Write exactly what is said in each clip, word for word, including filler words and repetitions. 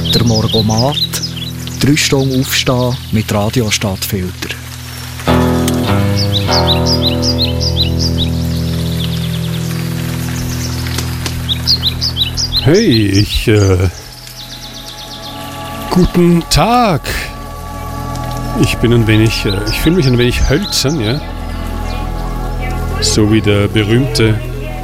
Der Morgomat. Drei Stunden aufstehen mit Radiostadtfilter. Hey, ich, äh... Guten Tag! Ich bin ein wenig, äh, ich fühle mich ein wenig hölzern, ja? So wie der berühmte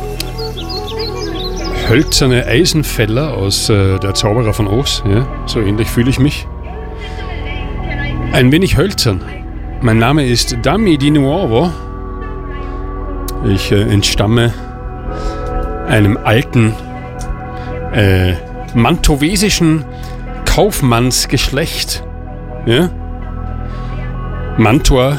hölzerne Eisenfeller aus äh, Der Zauberer von Oz, ja? So ähnlich fühle ich mich. Ein wenig hölzern. Mein Name ist Dami di Nuovo. Ich äh, entstamme einem alten äh, mantovesischen Kaufmannsgeschlecht. Ja? Mantua,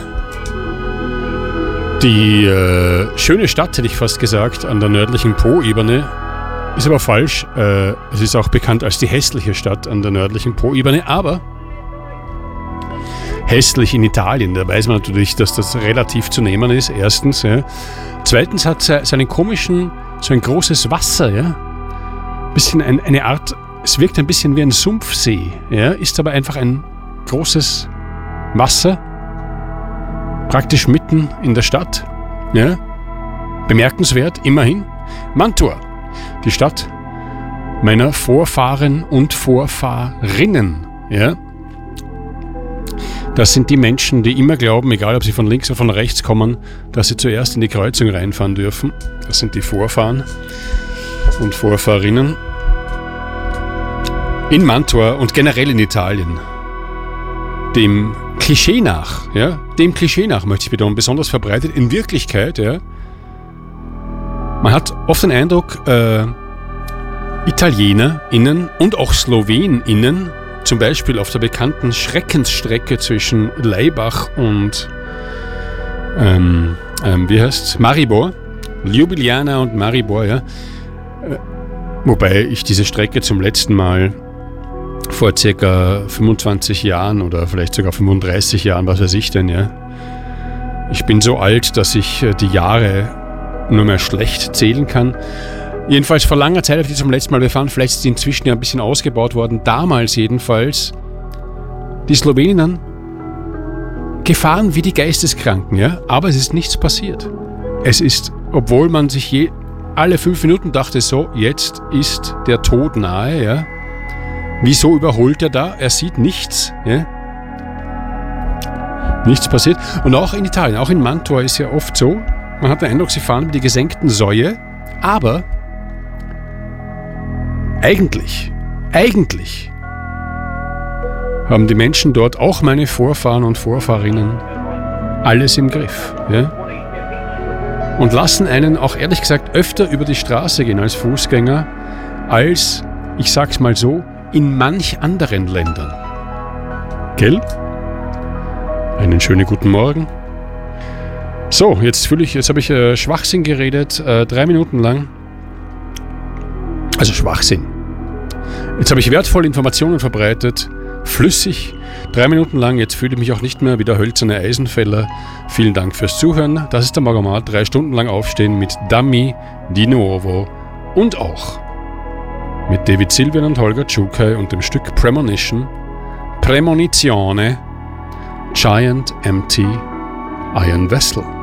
die äh, schöne Stadt, hätte ich fast gesagt, an der nördlichen Po-Ebene. Ist aber falsch. Äh, es ist auch bekannt als die hässliche Stadt an der nördlichen Po-Ebene, aber hässlich in Italien. Da weiß man natürlich, dass das relativ zu nehmen ist, erstens. Ja. Zweitens hat es seinen komischen, so ein großes Wasser, ja. Bisschen ein, eine Art, es wirkt ein bisschen wie ein Sumpfsee, ja, ist aber einfach ein großes Wasser, praktisch mitten in der Stadt, ja. Bemerkenswert, immerhin. Mantua, die Stadt meiner Vorfahren und Vorfahrinnen, ja. Das sind die Menschen, die immer glauben, egal ob sie von links oder von rechts kommen, dass sie zuerst in die Kreuzung reinfahren dürfen. Das sind die Vorfahren und Vorfahrinnen. In Mantua und generell in Italien. Dem Klischee nach, ja, dem Klischee nach möchte ich betonen, besonders verbreitet. In Wirklichkeit, ja, man hat oft den Eindruck, äh, ItalienerInnen und auch SlowenInnen, zum Beispiel auf der bekannten Schreckensstrecke zwischen Laibach und ähm, ähm, wie heißt's? Maribor, Ljubljana und Maribor, ja. Äh, wobei ich diese Strecke zum letzten Mal vor circa fünfundzwanzig Jahren oder vielleicht sogar fünfunddreißig Jahren, was weiß ich denn, ja. Ich bin so alt, dass ich die Jahre nur mehr schlecht zählen kann. Jedenfalls vor langer Zeit, als ich zum letzten Mal befahren, vielleicht ist die inzwischen ja ein bisschen ausgebaut worden, damals jedenfalls, die Sloweninnen gefahren wie die Geisteskranken, ja, aber es ist nichts passiert. Es ist, obwohl man sich je, alle fünf Minuten dachte, so, jetzt ist der Tod nahe, ja. Wieso überholt er da? Er sieht nichts, ja. Nichts passiert. Und auch in Italien, auch in Mantua ist ja oft so, man hat den Eindruck, sie fahren über die gesenkten Säue, aber Eigentlich, eigentlich haben die Menschen dort, auch meine Vorfahren und Vorfahrinnen, alles im Griff. Ja? Und lassen einen auch ehrlich gesagt öfter über die Straße gehen als Fußgänger, als, ich sag's mal so, in manch anderen Ländern. Gell? Einen schönen guten Morgen. So, jetzt fühle ich, jetzt habe ich äh, Schwachsinn geredet, äh, drei Minuten lang. Also Schwachsinn. Jetzt habe ich wertvolle Informationen verbreitet, flüssig, drei Minuten lang. Jetzt fühle ich mich auch nicht mehr wie der hölzerne Eisenfeller. Vielen Dank fürs Zuhören. Das ist der Morgomat. Drei Stunden lang aufstehen mit Dami di Nuovo und auch mit David Sylvian und Holger Czukay und dem Stück Premonition, Premonizione, Giant Empty Iron Vessel.